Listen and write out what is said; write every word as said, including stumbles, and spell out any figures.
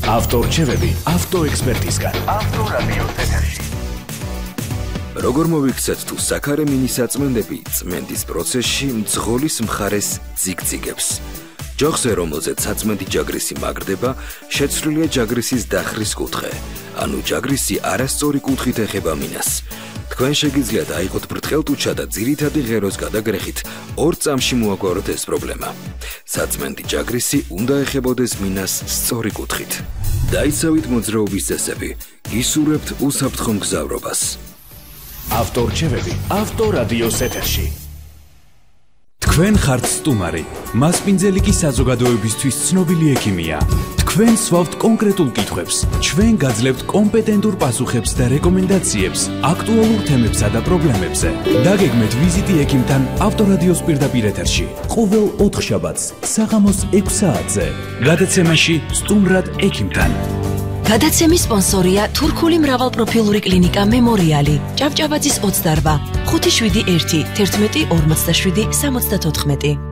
ავტორჩევები ავტოექსპერტისგან. ავტორადიო ეთერში. როგორ მოვიქცეთ თუ საქარემინის საწმენდები წმენდის პროცესში მძღოლის მხარეს ძიგძიგებს. ჯოხზე, რომელზეც საწმენდი ჯაგრისი მაგრდება, შეცვლილია ჯაგრისის დახრის კუთხე, ანუ ჯაგრისი არასწორი კუთხით ეხება მინას. თქვენ შეგიძლიათ აიღოთ ბრტყელტუჩა და ძირითადი ღეროს გადაგრეხით ორ წამში მოაგვაროთ ეს პრობლემა. საწმენდი ჯაგრისი უნდა ეხებოდეს მინას სწორი კუთხით. დაიცავით მოძრაობის წესები, გისურვებთ უსაფრთხო მგზავრობას. ავტორჩევები ავტორადიოს ეთერში. თქვენ ხართ სტუმარი, მასპინძელი კი საზოგადოებისთვის ცნობილი ექიმია. თქვენ სვავთ კონკრეტულ კითხვებს, ჩვენ გაძლევთ კომპეტენტურ პასუხებს და რეკომენდაციებს აქტუალურ თემებსა და პრობლემებზე. დაგეგმეთ ვიზიტი ექიმთან ავტორადიოს პირდაპირ ეთერში, ყოველ ოთხშაბათს საღამოს ექვს საათზე. გადაცემაში სტუმრად ექიმთან. გადაცემის სპონსორია თურქული მრავალპროფილური კლინიკა მემორიალი, ჭავჭავაძის ოცდარვა, ხუთი შვიდი ერთი, თერთმეტი ორმოცდაშვიდი სამოცდათოთხმეტი.